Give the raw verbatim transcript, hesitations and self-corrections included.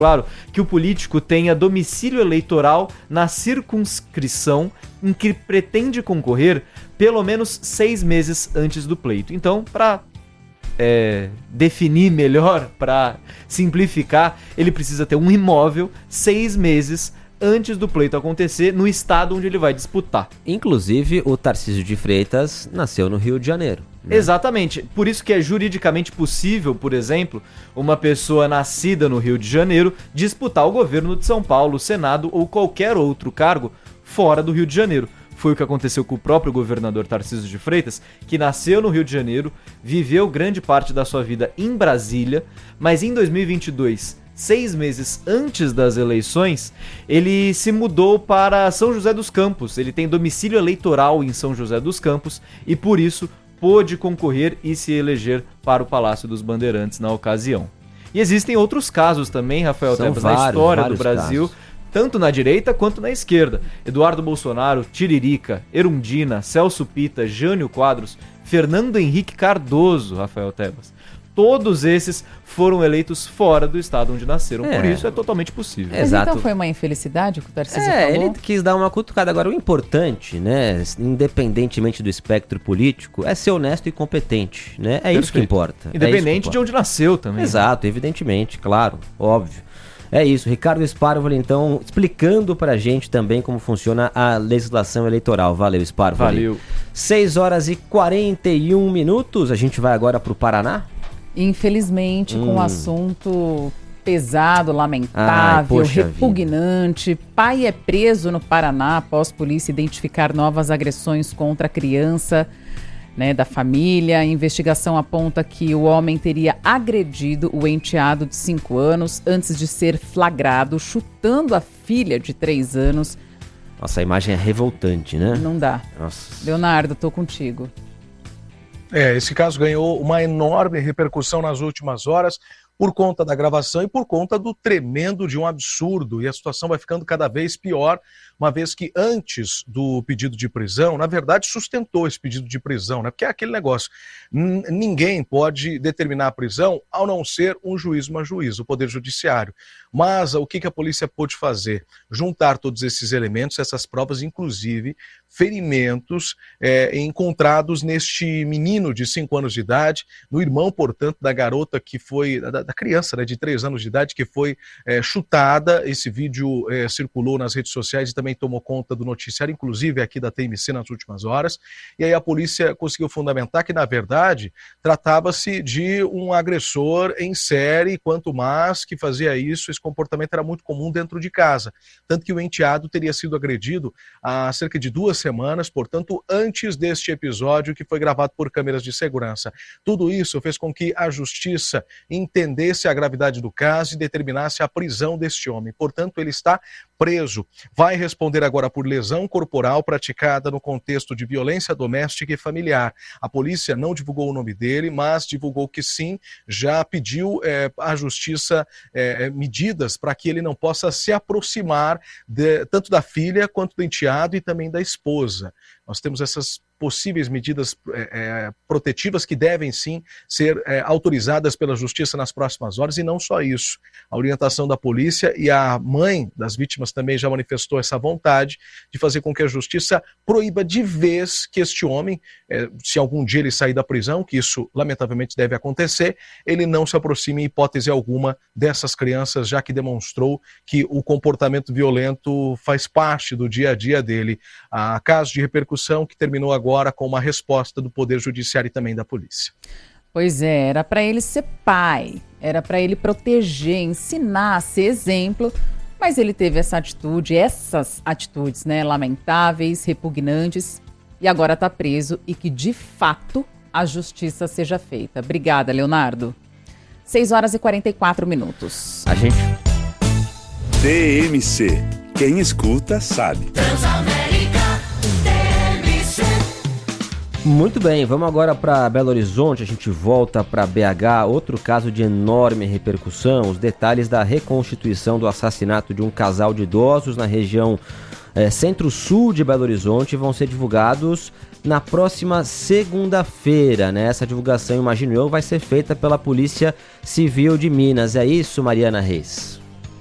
claro que o político tenha domicílio eleitoral na circunscrição em que pretende concorrer pelo menos seis meses antes do pleito. Então, para é, definir melhor, para simplificar, ele precisa ter um imóvel seis meses antes do pleito acontecer no estado onde ele vai disputar. Inclusive, o Tarcísio de Freitas nasceu no Rio de Janeiro. Né? Exatamente. Por isso que é juridicamente possível, por exemplo, uma pessoa nascida no Rio de Janeiro disputar o governo de São Paulo, o Senado ou qualquer outro cargo fora do Rio de Janeiro. Foi o que aconteceu com o próprio governador Tarcísio de Freitas, que nasceu no Rio de Janeiro, viveu grande parte da sua vida em Brasília, mas em dois mil e vinte e dois, seis meses antes das eleições, ele se mudou para São José dos Campos. Ele tem domicílio eleitoral em São José dos Campos e, por isso, pôde concorrer e se eleger para o Palácio dos Bandeirantes na ocasião. E existem outros casos também, Rafael Tebas, na história do Brasil, casos. Tanto na direita quanto na esquerda. Eduardo Bolsonaro, Tiririca, Erundina, Celso Pitta, Jânio Quadros, Fernando Henrique Cardoso, Rafael Tebas. Todos esses foram eleitos fora do estado onde nasceram, é. Por isso é totalmente possível. Mas Exato. Então foi uma infelicidade que o Tarcísio é, falou? Ele quis dar uma cutucada. Agora, o importante, né, independentemente do espectro político, é ser honesto e competente, né? É Perfeito. Isso que importa. Independente é que importa. De onde nasceu também. Exato, evidentemente, claro, óbvio. É isso, Ricardo Sparvoli, então, explicando pra gente também como funciona a legislação eleitoral. Valeu, Sparvoli. Valeu. seis horas e quarenta e um minutos, a gente vai agora pro Paraná? Infelizmente, hum. com um assunto pesado, lamentável, Ai, repugnante. Vida. Pai é preso no Paraná após polícia identificar novas agressões contra a criança, né, da família. A investigação aponta que o homem teria agredido o enteado de cinco anos antes de ser flagrado chutando a filha de três anos. Nossa, a imagem é revoltante, né? Não dá. Nossa. Leonardo, tô contigo. É, esse caso ganhou uma enorme repercussão nas últimas horas por conta da gravação e por conta do tremendo de um absurdo. E a situação vai ficando cada vez pior, uma vez que antes do pedido de prisão, na verdade sustentou esse pedido de prisão, né? Porque é aquele negócio, n- ninguém pode determinar a prisão ao não ser um juiz, uma juíza, o Poder Judiciário. Mas o que, que a polícia pôde fazer? Juntar todos esses elementos, essas provas, inclusive ferimentos é, encontrados neste menino de cinco anos de idade, no irmão, portanto, da garota que foi, da, da criança, né, de três anos de idade, que foi é, chutada. Esse vídeo é, circulou nas redes sociais e também tomou conta do noticiário, inclusive aqui da T M C nas últimas horas. E aí a polícia conseguiu fundamentar que, na verdade, tratava-se de um agressor em série, quanto mais que fazia isso, esse comportamento era muito comum dentro de casa. Tanto que o enteado teria sido agredido há cerca de duas semanas, portanto, antes deste episódio que foi gravado por câmeras de segurança. Tudo isso fez com que a justiça entendesse a gravidade do caso e determinasse a prisão deste homem. Portanto, ele está preso. Vai responder agora por lesão corporal praticada no contexto de violência doméstica e familiar. A polícia não divulgou o nome dele, mas divulgou que sim, já pediu é, à justiça é, medidas para que ele não possa se aproximar de, tanto da filha quanto do enteado e também da esposa. Nós temos essas possíveis medidas é, é, protetivas que devem sim ser é, autorizadas pela justiça nas próximas horas, e não só isso. A orientação da polícia, e a mãe das vítimas também já manifestou essa vontade de fazer com que a justiça proíba de vez que este homem, é, se algum dia ele sair da prisão, que isso lamentavelmente deve acontecer, ele não se aproxime em hipótese alguma dessas crianças, já que demonstrou que o comportamento violento faz parte do dia a dia dele. Há caso de repercussão que terminou agora agora com uma resposta do Poder Judiciário e também da polícia. Pois é, era para ele ser pai, era para ele proteger, ensinar, ser exemplo, mas ele teve essa atitude, essas atitudes, né, lamentáveis, repugnantes, e agora está preso e que, de fato, a justiça seja feita. Obrigada, Leonardo. seis horas e quarenta e quatro minutos. A gente... T M C. Quem escuta, sabe. Muito bem, vamos agora para Belo Horizonte, a gente volta para B H, outro caso de enorme repercussão, os detalhes da reconstituição do assassinato de um casal de idosos na região é, centro-sul de Belo Horizonte vão ser divulgados na próxima segunda-feira, né? Essa divulgação, imagino eu, vai ser feita pela Polícia Civil de Minas, é isso, Mariana Reis?